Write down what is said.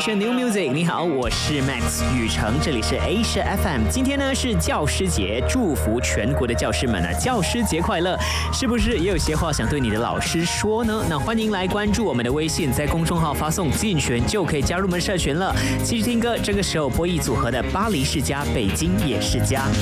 Asia New Music。你好，我是 Max 雨成，这里是 Asia FM。今天呢是教师节，祝福全国的教师们啊，教师节快乐！是不是也有些话想对你的老师说呢？那欢迎来关注我们的微信，在公众号发送进群就可以加入我们社群了。继续听歌，这个时候播艺组合的《巴黎世家》，北京也是家。